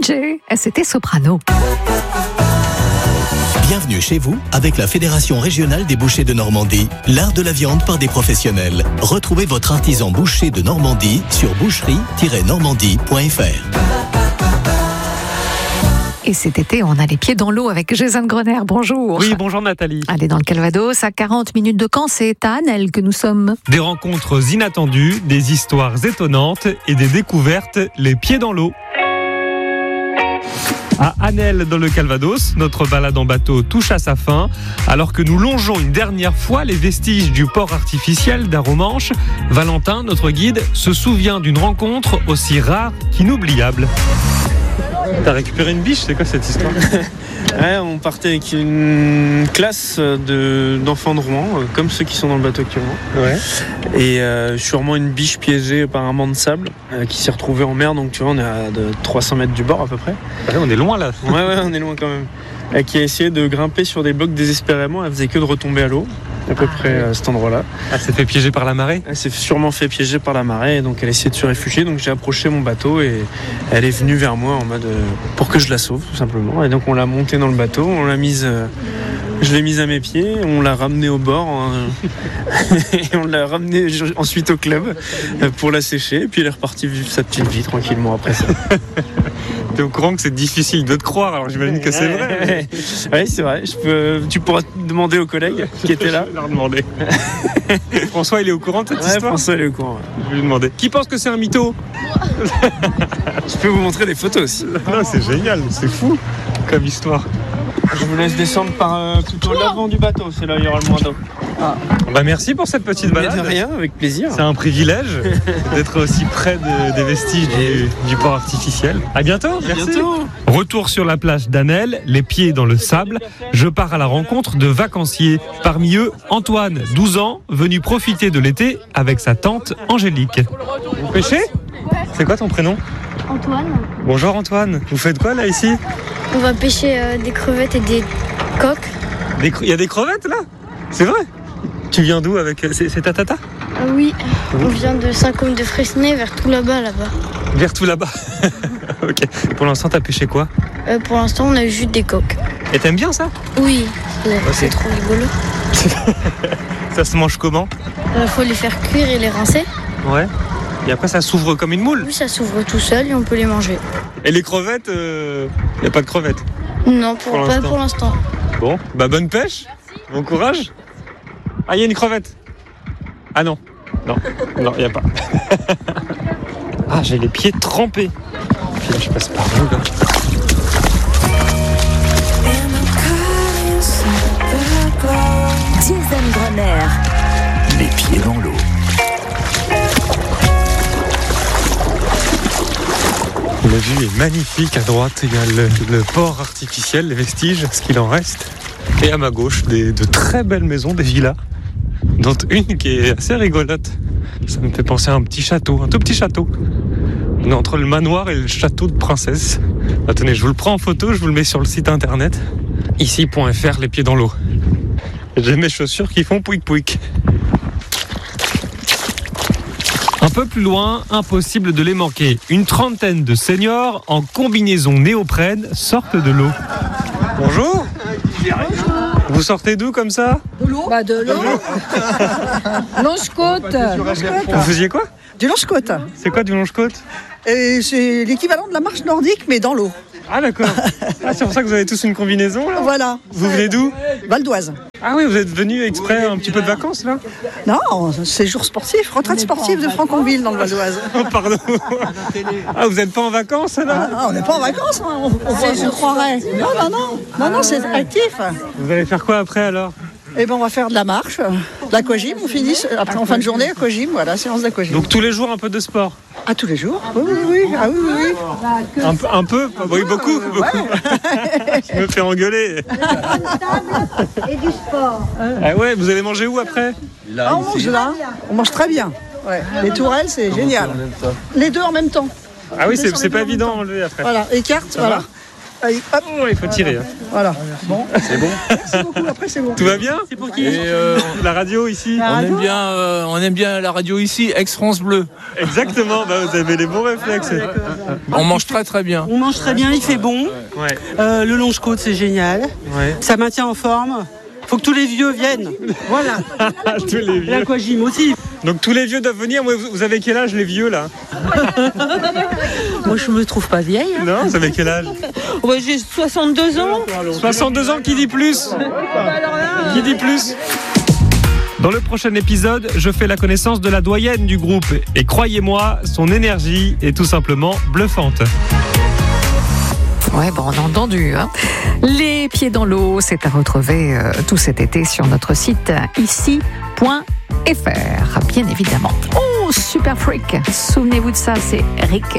DJ, c'était Soprano. Bienvenue chez vous avec la Fédération régionale des bouchers de Normandie, l'art de la viande par des professionnels. Retrouvez votre artisan boucher de Normandie sur boucherie-normandie.fr. Et cet été, on a les pieds dans l'eau avec Jason Grener. Bonjour. Oui, bonjour Nathalie. Allez, dans le Calvados, à 40 minutes de Caen, c'est à Annelle que nous sommes. Des rencontres inattendues, des histoires étonnantes et des découvertes, les pieds dans l'eau. À Annelle, dans le Calvados, notre balade en bateau touche à sa fin, alors que nous longeons une dernière fois les vestiges du port artificiel d'Arromanches. Valentin, notre guide, se souvient d'une rencontre aussi rare qu'inoubliable. T'as récupéré une biche, c'est quoi cette histoire? Ouais, on partait avec une classe d'enfants de Rouen, comme ceux qui sont dans le bateau actuellement. Ouais. Et sûrement une biche piégée par un banc de sable qui s'est retrouvée en mer. Donc tu vois, on est à 300 mètres du bord à peu près. Ouais, on est loin là. Ouais, on est loin quand même. Qui a essayé de grimper sur des blocs désespérément. Elle faisait que de retomber à l'eau, à peu près à cet endroit-là. Elle s'est fait piéger par la marée? Elle s'est sûrement fait piéger par la marée, et donc elle a essayé de se réfugier. Donc j'ai approché mon bateau et elle est venue vers moi en mode pour que je la sauve tout simplement. Et donc on l'a montée dans le bateau, on l'a mise, je l'ai mise à mes pieds, on l'a ramenée au bord et on l'a ramenée ensuite au club pour la sécher. Et puis elle est repartie vivre sa petite vie tranquillement après ça. T'es au courant que c'est difficile de te croire, alors j'imagine que c'est vrai. Oui, c'est vrai. Tu pourras demander aux collègues qui étaient là. Je vais leur demander. François, il est au courant de cette histoire? François, il est au courant. Ouais. Je vais lui demander. Qui pense que c'est un mytho? Je peux vous montrer des photos aussi. Non, c'est génial, c'est fou comme histoire. Je vous laisse descendre par tout au l'avant du bateau, c'est là où il y aura le moins d'eau. Bah merci pour cette petite balade. De rien, avec plaisir. C'est un privilège d'être aussi près des vestiges du port artificiel. À bientôt. Merci. Bientôt. Retour sur la plage d'Annelle, les pieds dans le sable. Je pars à la rencontre de vacanciers. Parmi eux, Antoine, 12 ans, venu profiter de l'été avec sa tante Angélique. Vous pêchez? C'est quoi ton prénom? Antoine. Bonjour Antoine. Vous faites quoi là ici? On va pêcher des crevettes et des coques. Il y a des crevettes là? C'est vrai? Tu viens d'où avec... C'est ta tata? Ah oui, on vient de Saint-Côme-de-Fresnay vers tout là-bas. Vers tout là-bas. Ok. Pour l'instant, t'as pêché quoi? Pour l'instant, on a eu juste des coques. Et t'aimes bien ça? Oui, c'est trop rigolo. Ça se mange comment? Faut les faire cuire et les rincer. Ouais. Et après, ça s'ouvre comme une moule? Oui, ça s'ouvre tout seul et on peut les manger. Et les crevettes, y a pas de crevettes? Non, pas pour l'instant. Bon, bah bonne pêche. Bon courage. Ah, il y a une crevette. Ah non, il n'y a pas. Ah, j'ai les pieds trempés. Puis là, je passe par où là? Jason Grener. Les pieds dans l'eau. La vue est magnifique. À droite, il y a le port artificiel, les vestiges, ce qu'il en reste. Et à ma gauche, de très belles maisons, des villas, dont une qui est assez rigolote. Ça me fait penser à un petit château, un tout petit château. On est entre le manoir et le château de princesse. Attendez, je vous le prends en photo, je vous le mets sur le site internet. Ici.fr, les pieds dans l'eau. J'ai mes chaussures qui font pouic pouic. Un peu plus loin, impossible de les manquer. Une trentaine de seniors en combinaison néoprène sortent de l'eau. Bonjour. Vous sortez d'où comme ça? De l'eau. Bah de l'eau. Longe-côte. Vous faisiez quoi? Du longe-côte. C'est quoi du longe-côte? Et c'est l'équivalent de la marche nordique, mais dans l'eau. Ah d'accord. Ah, c'est pour ça que vous avez tous une combinaison là? Voilà. Vous venez d'où? Val d'Oise. Ah oui, vous êtes venus exprès un petit peu de vacances là? Non, séjour sportif, retraite sportive de Franconville dans le Val d'Oise. Oh pardon. Ah, vous n'êtes pas en vacances là? Ah, on n'est pas en vacances, hein, on croirait. Non, c'est actif. Vous allez faire quoi après alors? Eh ben on va faire de la marche, de l'aquagym, on finit après en fin de journée, aquagym, voilà, séance d'aquagym. Donc tous les jours un peu de sport? Ah, tous les jours? Oui. Ah oui. Un peu? Oui, beaucoup. Je me fais engueuler. Et du sport. Ah ouais, vous allez manger où après? Ah, on mange là, on mange très bien. Ouais. Les tourelles, c'est génial. Les deux en même temps. Ah oui, c'est pas évident à enlever après. Voilà, écarte, voilà. Allez, hop. Il faut tirer. Hein. Voilà. Bon. C'est bon. Merci beaucoup. Après, c'est bon. Tout va bien? C'est pour qui? La radio ici. On aime bien la radio ici, ex-France Bleu. Exactement, vous avez les bons réflexes. On mange très très bien. On mange très bien, il fait bon. Ouais. Le longe-côte, c'est génial. Ouais. Ça maintient en forme. Faut que tous les vieux viennent. Voilà. Tous les vieux. L'aquagym aussi. Donc tous les vieux doivent venir. Vous avez quel âge les vieux là? Moi je me trouve pas vieille. Hein. Non, vous avez quel âge? Ouais, j'ai 62 ans. 62 ans, qui dit plus? Qui dit plus? Dans le prochain épisode, je fais la connaissance de la doyenne du groupe. Et croyez-moi, son énergie est tout simplement bluffante. Ouais, bon, on a entendu. Hein. Les pieds dans l'eau, c'est à retrouver tout cet été sur notre site ici.fr, bien évidemment. Oh, Super Freak, souvenez-vous de ça, c'est Rick